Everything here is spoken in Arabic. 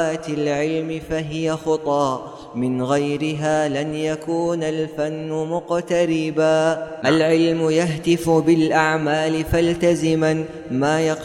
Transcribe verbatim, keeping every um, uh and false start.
العلم فهي خطى، من غيرها لن يكون الفن مقتربا. العلم يهتف بالأعمال فالتزما ما يقتضي